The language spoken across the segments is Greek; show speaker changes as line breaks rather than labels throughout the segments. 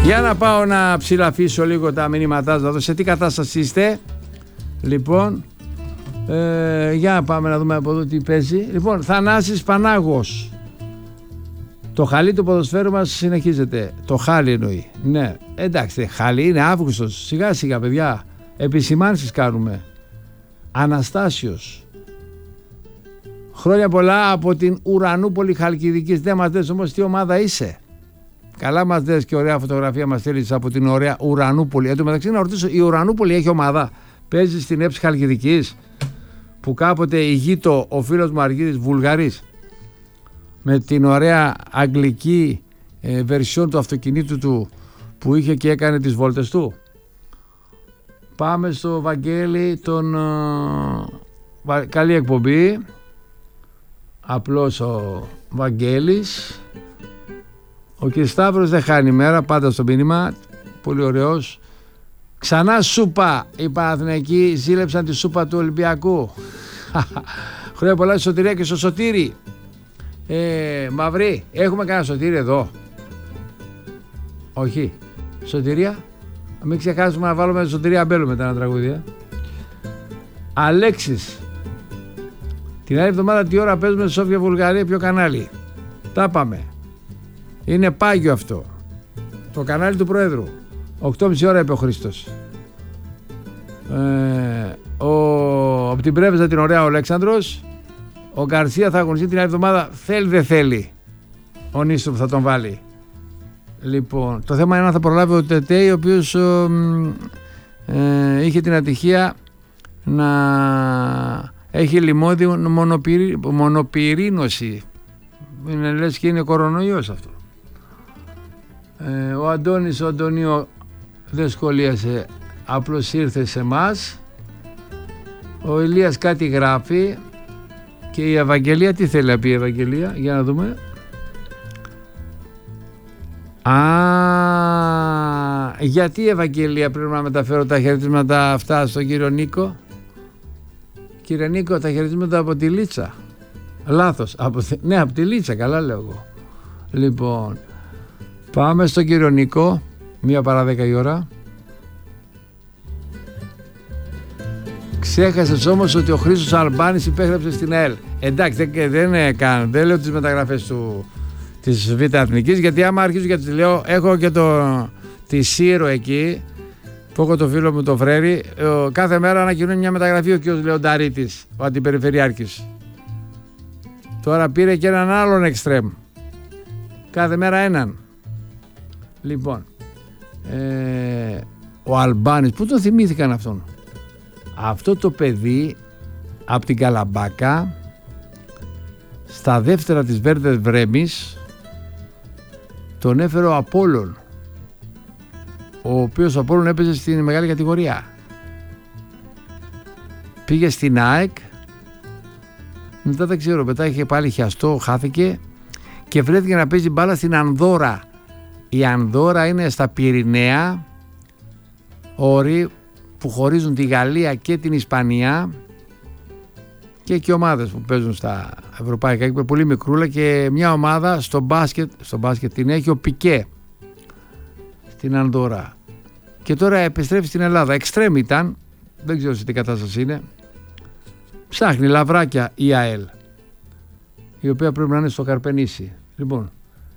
Για να πάω να ψηλαφίσω λίγο τα μηνύματά σας, σε τι κατάσταση είστε. Λοιπόν, για να πάμε να δούμε από εδώ τι παίζει. Λοιπόν, Θανάσης Πανάγος. Το χαλί του ποδοσφαίρου μας συνεχίζεται. Το χάλι εννοεί. Ναι, εντάξει, χαλί είναι Αύγουστος. Σιγά σιγά, παιδιά. Επισημάνσεις κάνουμε. Αναστάσιος. Χρόνια πολλά από την Ουρανούπολη Χαλκιδικής. Δεν μας δες όμως τι ομάδα είσαι. Καλά μας δες και ωραία φωτογραφία μας στέλνεις από την ωραία Ουρανούπολη. Εν τω μεταξύ να ρωτήσω, η Ουρανούπολη έχει ομάδα? Παίζει στην ΕΨ Χαλκιδικής, που κάποτε ηγείτο ο φίλος μου Αργύρης Βουλγαρής με την ωραία αγγλική βερσιόν του αυτοκινήτου του που είχε και έκανε τις βόλτες του. Πάμε στο Βαγγέλη τον... καλή εκπομπή. Απλώς ο Βαγγέλης. Ο κ. Σταύρος δεν χάνει μέρα, πάντα στο μήνυμα. Πολύ ωραίος. Ξανά σούπα. Οι Παναθηναϊκοί ζήλεψαν τη σούπα του Ολυμπιακού. Χρόνια πολλά στη Σωτηρία και στο Σωτήρι. Μαυρί, έχουμε κανένα Σωτήρι εδώ? Όχι. Σωτηρία. Μην ξεχάσουμε να βάλουμε τη Σωτηρία Μπέλου μετά ένα τραγούδι. Αλέξης. Την άλλη εβδομάδα τι ώρα παίζουμε στη Σόφια Βουλγαρία, ποιο κανάλι? Τα πάμε. Είναι πάγιο αυτό. Το κανάλι του Προέδρου. 8.30 ώρα είπε ο Χρήστος. Από την Πρέβεζα την ωραία ο Αλέξανδρος. Ο Γκαρσία θα αγωνιστεί την άλλη εβδομάδα. Θέλει δεν θέλει ο Νίστρο που θα τον βάλει. Λοιπόν, το θέμα είναι αν θα προλάβει ο Τετέι, ο οποίος είχε την ατυχία να έχει λιμώδη μονοπυρήνωση. Είναι λες και είναι κορονοϊός αυτό. Ο Αντώνης, ο Αντωνίου δεν σχολίασε, απλώς ήρθε σε εμάς. Ο Ηλίας κάτι γράφει. Και η Ευαγγελία, τι θέλει να πει η Ευαγγελία? Για να δούμε. Γιατί η Ευαγγελία πρέπει να μεταφέρω τα χαιρετίσματα αυτά στον κύριο Νίκο? Κύριε Νίκο, τα χαιρετίσματα από τη Λίτσα. Λάθος. Ναι, από τη Λίτσα, καλά λέω εγώ. Λοιπόν, πάμε στον κύριο Νίκο. 1 παρά 10 η ώρα. Ξέχασες όμως ότι ο Χρήστος Αλμπάνης υπέγραψε στην ΑΕΛ. Εντάξει, δεν λέω τις μεταγραφές της Β' Εθνικής, γιατί άμα αρχίζω και τις λέω, έχω και τη Σύρο εκεί, που έχω το φίλο μου το Φρέρι, κάθε μέρα ανακοινώνει μια μεταγραφή ο κ. Λεονταρίτης, ο αντιπεριφερειάρχης. Τώρα πήρε και έναν άλλον εξτρέμ. Κάθε μέρα έναν. Λοιπόν, ο Αλμπάνης, πού τον θυμήθηκαν αυτόν? Αυτό το παιδί από την Καλαμπάκα, στα δεύτερα της Βέρδες Βρέμης, τον έφερε ο Απόλλων, ο οποίος ο Απόλλων έπαιζε στην μεγάλη κατηγορία. Πήγε στην ΑΕΚ, μετά δεν ξέρω, μετά είχε πάλι χιαστό, χάθηκε και βρέθηκε να παίζει μπάλα στην Ανδόρα. Η Ανδόρα είναι στα Πυρηναία, όρη που χωρίζουν τη Γαλλία και την Ισπανία, και ομάδες που παίζουν στα ευρωπαϊκά, είναι πολύ μικρούλα, και μια ομάδα στο μπάσκετ την έχει ο Πικέ στην Ανδόρα, και τώρα επιστρέφει στην Ελλάδα. Εξτρέμ ήταν, δεν ξέρω σε τι κατάσταση είναι. Ψάχνει λαβράκια η ΑΕΛ, η οποία πρέπει να είναι στο Καρπενήσι. Λοιπόν,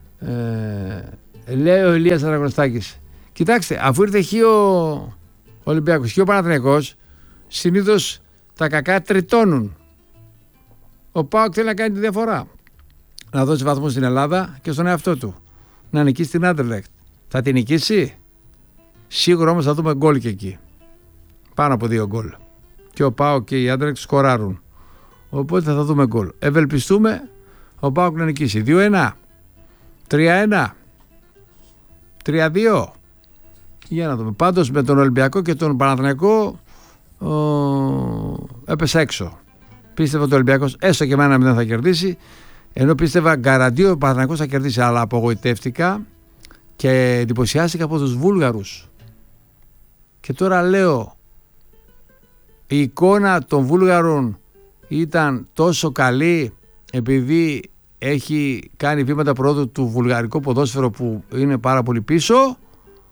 λέει ο Ηλίας Αναγνωστάκης, κοιτάξτε, αφού ήρθε χ ο Ολυμπιακός και ο Παναθηναϊκός, συνήθως τα κακά τριτώνουν. Ο ΠΑΟΚ θέλει να κάνει τη διαφορά, να δώσει βαθμούς στην Ελλάδα και στον εαυτό του, να νικήσει την Άντερλεχτ. Θα την νικήσει? Σίγουρα όμως θα δούμε γκολ και εκεί, πάνω από 2 γκολ, και ο ΠΑΟΚ και η Άντερλεχτ σκοράρουν, οπότε θα δούμε γκολ. Ευελπιστούμε ο ΠΑΟΚ να νικήσει 2-1, 3-1, 3-2. Για να δούμε. Πάντως με τον Ολυμπιακό και τον Παναθηναϊκό έπεσα έξω. Πίστευα ότι ο Ολυμπιακός έστω και εμένα δεν θα κερδίσει, ενώ πίστευα γκαραντί ο Παναθηναϊκός θα κερδίσει, αλλά απογοητεύτηκα και εντυπωσιάστηκα από τους Βούλγαρους. Και τώρα λέω, η εικόνα των Βούλγαρων ήταν τόσο καλή επειδή έχει κάνει βήματα προόδου του βουλγαρικό ποδόσφαιρο που είναι πάρα πολύ πίσω,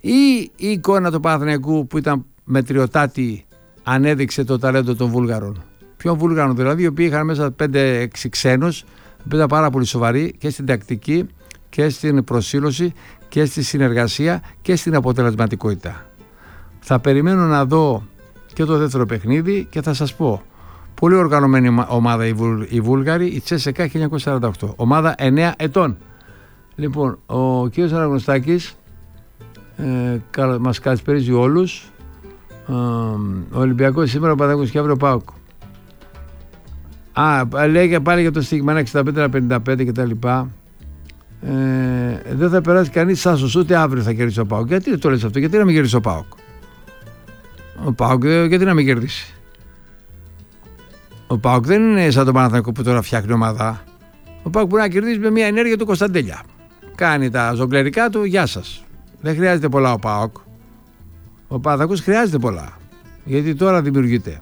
ή η εικόνα του Παναθηναϊκού που ήταν μετριοτάτη ανέδειξε το ταλέντο των Βούλγαρων? Ποιον Βούλγαρων δηλαδή, οι οποίοι είχαν μέσα 5-6 ξένους, που ήταν πάρα πολύ σοβαροί και στην τακτική και στην προσήλωση και στη συνεργασία και στην αποτελεσματικότητα. Θα περιμένω να δω και το δεύτερο παιχνίδι και θα σας πω. Πολύ οργανωμένη ομάδα οι Βούλγαροι, η CSKA 1948, ομάδα 9 ετών. Λοιπόν, ο κ. Αναγνωστάκης μας καλησπέριζει όλους. Ο Ολυμπιακός σήμερα, ο Παναθηναϊκός και αύριο ΠΑΟΚ. Λέει και πάλι για το στίγμα 65-55 κτλ. Δεν θα περάσει κανείς άσος, ούτε αύριο θα κερδίσει ο ΠΑΟΚ. Γιατί το λες αυτό, γιατί να μην κερδίσει ο ΠΑΟΚ? Ο ΠΑΟΚ γιατί να μην κερδίσει? Ο ΠΑΟΚ δεν είναι σαν τον Παναθηναϊκό που τώρα φτιάχνει ομάδα. Ο ΠΑΟΚ μπορεί να κερδίσει με μια ενέργεια του Κωνσταντέλια. Κάνει τα ζογκλερικά του, γεια σας. Δεν χρειάζεται πολλά ο ΠΑΟΚ. Ο Παναθηναϊκός χρειάζεται πολλά. Γιατί τώρα δημιουργείται.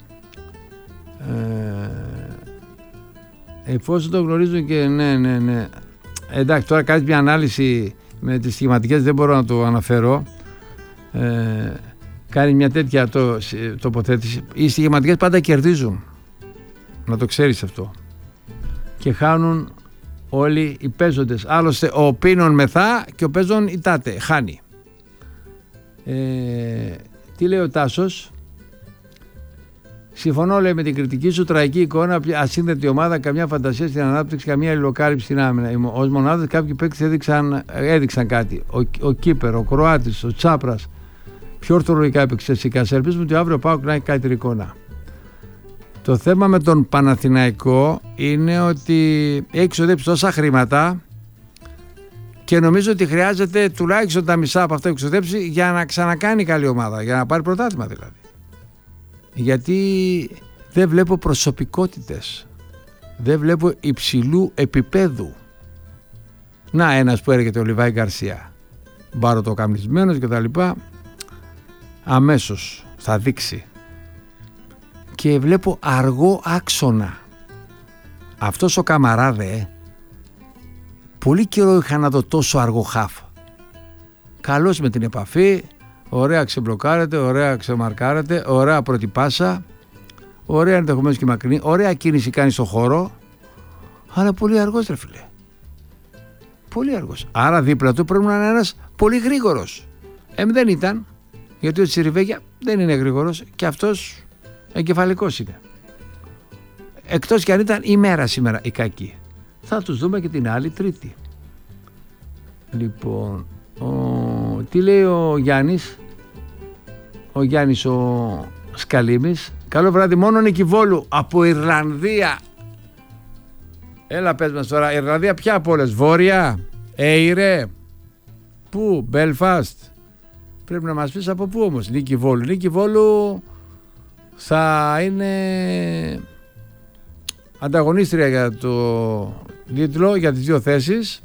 Εφόσον το γνωρίζουν και ναι. Εντάξει, τώρα κάνεις μια ανάλυση με τις στοιχηματικές, δεν μπορώ να το αναφέρω. Κάνει μια τέτοια τοποθέτηση. Οι στοιχηματικές πάντα κερδίζουν. Να το ξέρεις αυτό. Και χάνουν όλοι οι παίζοντες. Άλλωστε ο πίνων μεθά και ο παίζον ητάται. Χάνει. Τι λέει ο Τάσος? Συμφωνώ, λέει, με την κριτική σου. Τραγική εικόνα, ασύνδετη ομάδα, καμιά φαντασία στην ανάπτυξη, καμία υλοκάλυψη στην άμυνα. Ως μονάδες κάποιοι παίκτες έδειξαν κάτι. Ο Κίπερ, ο Κροάτης, ο Τσάπρας. Πιο ορθολογικά έπαιξε σικά. Ελπίζουμε ότι αύριο πάω να έχει καλύτερη εικόνα. Το θέμα με τον Παναθηναϊκό είναι ότι έχει ξοδέψει τόσα χρήματα και νομίζω ότι χρειάζεται τουλάχιστον τα μισά από αυτό που έχει ξοδέψει για να ξανακάνει καλή ομάδα, για να πάρει πρωτάθλημα δηλαδή. Γιατί δεν βλέπω προσωπικότητες, δεν βλέπω υψηλού επίπεδου. Να, ένας που έρχεται ο Λιβάη Γκαρσία, μπαρωτοκαμνισμένος και τα λοιπά, αμέσως θα δείξει. Και βλέπω αργό άξονα. Αυτός ο Καμαράδε, πολύ καιρό είχα να δω τόσο αργό χαφ. Καλός με την επαφή, ωραία ξεμπλοκάρεται, ωραία ξεμαρκάρεται, ωραία πρώτη πάσα, ωραία ενδεχομένως και μακρινή, ωραία κίνηση κάνει στο χώρο, αλλά πολύ αργός, ρε φίλε. Πολύ αργός. Άρα δίπλα του πρέπει να είναι ένας πολύ γρήγορος. Δεν ήταν, γιατί ο Τσιριβέγια δεν είναι γρήγορος και αυτός εγκεφαλικός είναι. Εκτός κι αν ήταν ημέρα σήμερα η κακή. Θα τους δούμε και την άλλη Τρίτη. Λοιπόν, τι λέει ο Γιάννης? Ο Γιάννης ο Σκαλίμης. Καλό βράδυ, μόνο Νικηβόλου από Ιρλανδία. Έλα πες μας τώρα, Ιρλανδία ποια από όλες? Βόρεια, Έιρε, πού, Μπέλφαστ? Πρέπει να μας πεις από πού όμως. Νικηβόλου. Νικηβόλου θα είναι ανταγωνίστρια για το τίτλο, για τις δύο θέσεις.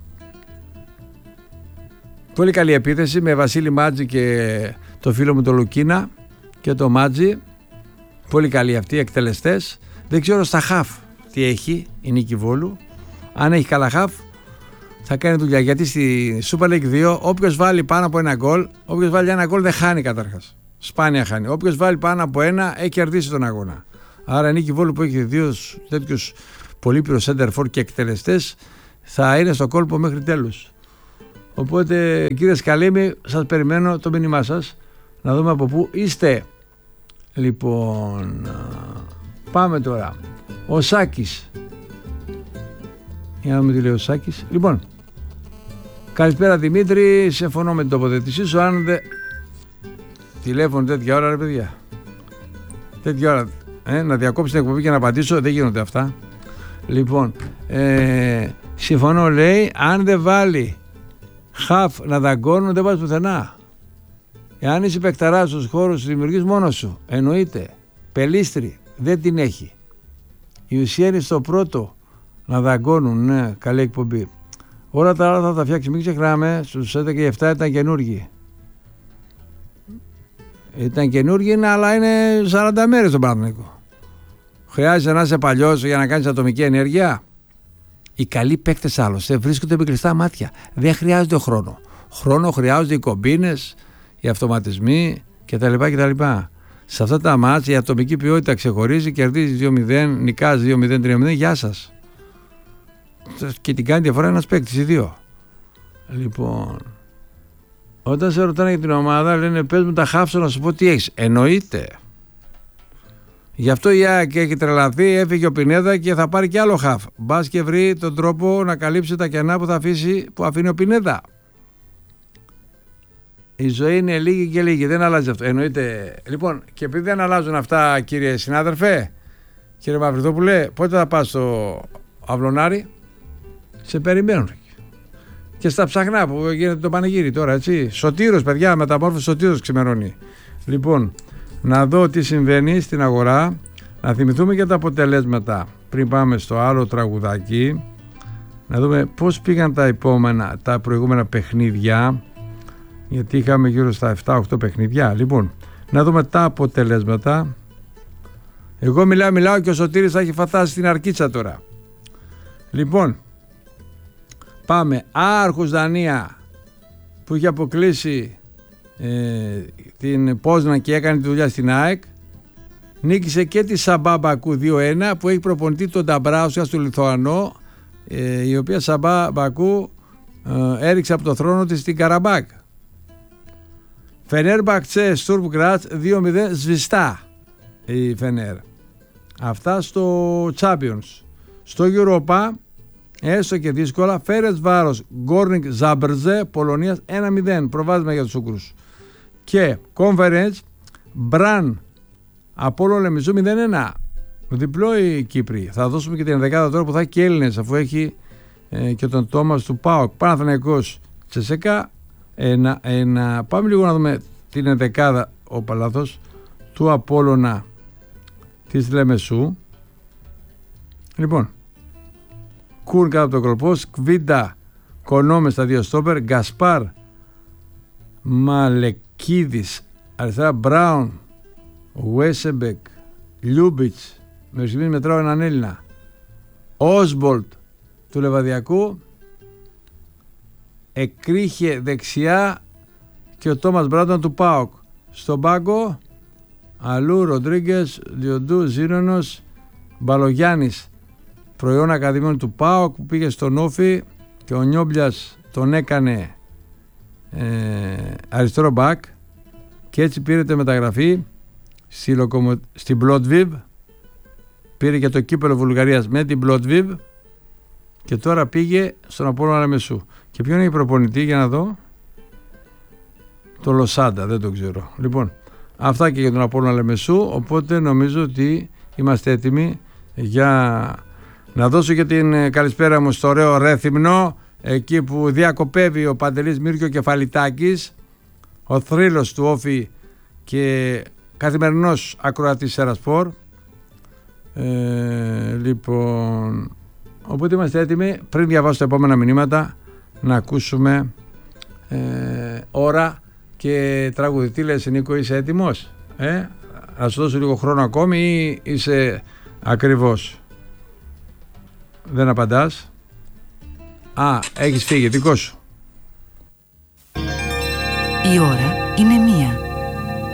Πολύ καλή επίθεση με Βασίλη Μάτζη και το φίλο μου το Λουκίνα και το Μάτζη. Πολύ καλή αυτοί οι εκτελεστές. Δεν ξέρω στα χαφ τι έχει η Νικηβόλου. Αν έχει καλά χαφ θα κάνει δουλειά, γιατί στη Super League 2 όποιος βάλει πάνω από ένα γκολ, όποιος βάλει ένα γκολ δεν χάνει καταρχάς. Σπάνια χάνει. Όποιος βάλει πάνω από ένα έχει κερδίσει τον αγώνα. Άρα η Νικηβόλου που έχει δύο τέτοιους πολύπειρους center for και εκτελεστές θα είναι στο κόλπο μέχρι τέλους. Οπότε κύριε Σκαλίμη, σας περιμένω το μήνυμά σας να δούμε από πού είστε. Λοιπόν, πάμε τώρα. Ο Σάκης. Για να δούμε τι λέει ο Σάκης. Λοιπόν, καλησπέρα Δημήτρη, συμφωνώ με την τοποθέτησή σου. Αν δεν... Τηλέφωνο τέτοια ώρα, ρε παιδιά. Τέτοια ώρα. Να διακόψει την εκπομπή και να απαντήσω, δεν γίνονται αυτά. Λοιπόν, συμφωνώ, λέει, αν δεν βάλει χαφ να δαγκώνουν, δεν πας πουθενά. Εάν είσαι παικταράς στους χώρους, δημιουργείς μόνος σου. Εννοείται. Πελίστρη δεν την έχει. Η ουσία είναι στο πρώτο να δαγκώνουν. Ναι, καλή εκπομπή. Όλα τα άλλα θα τα φτιάξει. Μην ξεχνάμε, στους 11 και 7 ήταν καινούργοι. Ήταν καινούργοι, αλλά είναι 40 μέρες στον Παναθηναϊκό. Χρειάζεται να είσαι παλιός για να κάνεις ατομική ενέργεια. Οι καλοί παίκτες άλλωστε βρίσκονται με κλειστά μάτια. Δεν χρειάζονται χρόνο. Χρόνο χρειάζονται οι κομπίνες, οι αυτοματισμοί κτλ. Σε αυτά τα μάτς η ατομική ποιότητα ξεχωρίζει, κερδίζει 2-0, νικάζει 2-0, 3-0, γεια σας. Και την κάνει διαφορά ένας παίκτης ή δύο. Λοιπόν, όταν σε ρωτάνε για την ομάδα, λένε πες μου τα χάφσω να σου πω τι έχεις. Εννοείται. Γι' αυτό η ΑΕΚ έχει τρελαθεί, έφυγε ο Πινέδα και θα πάρει και άλλο χαφ. Μπας και βρει τον τρόπο να καλύψει τα κενά που αφήνει ο Πινέδα. Η ζωή είναι λίγη και λίγη, δεν αλλάζει αυτό. Εννοείται. Λοιπόν, και επειδή δεν αλλάζουν αυτά, κύριε συνάδελφε, κύριε Μαυριδόπουλε, πότε θα πας στο Αυλωνάρι? Σε περιμένουν. Και στα ψαχνά που γίνεται το πανηγύρι τώρα, έτσι. Σωτήρος, παιδιά, μεταμόρφωση Σωτήρος ξημερώνει. Λοιπόν, να δω τι συμβαίνει στην αγορά, να θυμηθούμε και τα αποτελέσματα πριν πάμε στο άλλο τραγουδάκι, να δούμε πώς πήγαν τα προηγούμενα παιχνίδια, γιατί είχαμε γύρω στα 7-8 παιχνίδια. Λοιπόν, να δούμε τα αποτελέσματα. Εγώ μιλάω και ο Σωτήρης θα έχει φατάσει την αρκίτσα τώρα. Λοιπόν, πάμε. Άρχους Δανία που είχε αποκλείσει την Πόσνα και έκανε τη δουλειά στην ΑΕΚ, νίκησε και τη Σαμπά Μπακού 2-1 που έχει προπονητή τον Νταμπράουσκα στο Λιθουανό, η οποία Σαμπά Μπακού έριξε από το θρόνο της στην Καραμπάκ. Φενέρμπαχτσε Στουρμ Γκράτς 2-0 σβηστά η Φενέρ. Αυτά στο Champions. Στο Europa, έστω και δύσκολα, Φέρετς Βάρος Γκόρνικ Ζάμπερζε Πολωνίας 1-0, προβάδισμα για τους Ούγκρους. Και Conference Μπραν Απόλλων Λεμιζού 0-1, διπλό οι Κύπροι. Θα δώσουμε και την ενδεκάδα τώρα που θα έχει και Έλληνες, αφού έχει και τον Τόμας του ΠΑΟΚ. Παναθηναϊκός Τσεσέκα 1-1. Πάμε λίγο να δούμε την ενδεκάδα του Απόλλωνα της Λεμεσού. Λοιπόν, Κουρν κάτω από το κολπό, Σκβίντα Κονόμε στα δύο στόπερ, Γκασπάρ Μαλεκίδης αριστερά, Μπράουν Βέσεμπεκ Λιούμπιτς, με στιγμή μετράω έναν Έλληνα, Όσμπολτ του Λεβαδιακού, Εκρίχε δεξιά και ο Τόμας Μπράντον του ΠΑΟΚ. Στον πάγκο Αλού, Ροντρίγκες, Διοντού, Ζήνωνος, Μπαλογιάννης, προϊόν Ακαδημίων του ΠΑΟΚ που πήγε στον Όφι και ο Νιόμπλιας τον έκανε αριστερό μπακ και έτσι πήρε τη μεταγραφή στην Πλότβιβ, πήρε και το κύπελλο Βουλγαρίας με την Πλότβιβ και τώρα πήγε στον Απόλλωνα Λεμεσού. Και ποιον είναι η προπονητή, για να δω? Το Λοσάντα, δεν το ξέρω. Λοιπόν, αυτά και για τον Απόλλωνα Λεμεσού, οπότε νομίζω ότι είμαστε έτοιμοι για να δώσω και την καλησπέρα μου στο ωραίο Ρέθυμνο, εκεί που διακοπεύει ο Παντελής Μύρκιο Κεφαλιτάκης, ο θρύλος του Όφη και καθημερινός ακροατής Σέρασπορ. Λοιπόν, οπότε είμαστε έτοιμοι, πριν διαβάσω τα επόμενα μηνύματα, να ακούσουμε ώρα και τραγουδητή. Λες, Νίκο, είσαι έτοιμος? Να σου δώσω λίγο χρόνο ακόμη ή είσαι ακριβώς? Δεν απαντάς. Έχεις φύγει, δικό σου.
Η ώρα